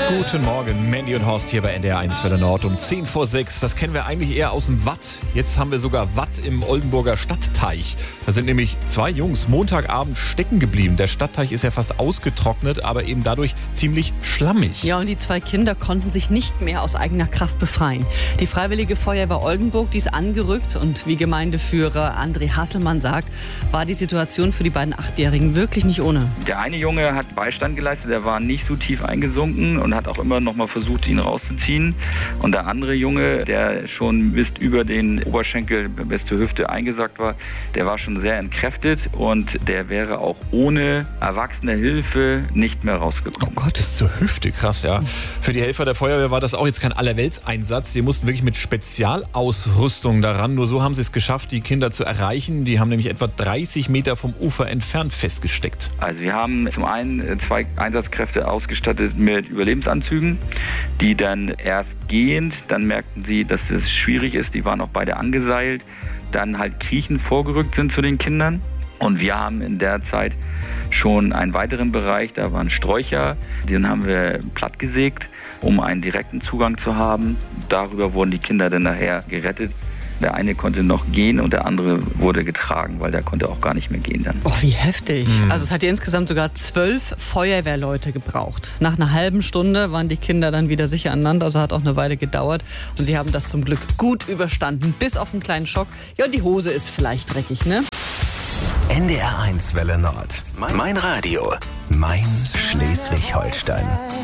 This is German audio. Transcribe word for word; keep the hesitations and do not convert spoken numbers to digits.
Guten Morgen, Mandy und Horst hier bei N D R eins Welle Nord um zehn vor sechs. Das kennen wir eigentlich eher aus dem Watt. Jetzt haben wir sogar Watt im Oldenburger Stadtteich. Da sind nämlich zwei Jungs Montagabend stecken geblieben. Der Stadtteich ist ja fast ausgetrocknet, aber eben dadurch ziemlich schlammig. Ja, und die zwei Kinder konnten sich nicht mehr aus eigener Kraft befreien. Die Freiwillige Feuerwehr Oldenburg, die ist angerückt und wie Gemeindeführer André Hasselmann sagt, war die Situation für die beiden Achtjährigen wirklich nicht ohne. Der eine Junge hat Beistand geleistet, der war nicht so tief eingesunken und hat auch immer noch mal versucht, ihn rauszuziehen. Und der andere Junge, der schon bis über den Oberschenkel bis zur Hüfte eingesackt war, der war schon sehr entkräftet und der wäre auch ohne erwachsene Hilfe nicht mehr rausgekommen. Oh Gott, bis zur Hüfte, krass, ja. Für die Helfer der Feuerwehr war das auch jetzt kein Allerweltseinsatz. Sie mussten wirklich mit Spezialausrüstung daran. Nur so haben sie es geschafft, die Kinder zu erreichen. Die haben nämlich etwa dreißig Meter vom Ufer entfernt festgesteckt. Also wir haben zum einen zwei Einsatzkräfte ausgestattet mit Überlebensanzügen, die dann erst gehend, dann merkten sie, dass es schwierig ist, die waren auch beide angeseilt, dann halt kriechend vorgerückt sind zu den Kindern. Und wir haben in der Zeit schon einen weiteren Bereich, da waren Sträucher, den haben wir plattgesägt, um einen direkten Zugang zu haben. Darüber wurden die Kinder dann nachher gerettet. Der eine konnte noch gehen und der andere wurde getragen, weil der konnte auch gar nicht mehr gehen dann. Oh, wie heftig. Mhm. Also es hat ja insgesamt sogar zwölf Feuerwehrleute gebraucht. Nach einer halben Stunde waren die Kinder dann wieder sicher aneinander, also hat auch eine Weile gedauert. Und sie haben das zum Glück gut überstanden, bis auf einen kleinen Schock. Ja, und die Hose ist vielleicht dreckig, ne? N D R eins Welle Nord. Mein Radio. Mein Schleswig-Holstein.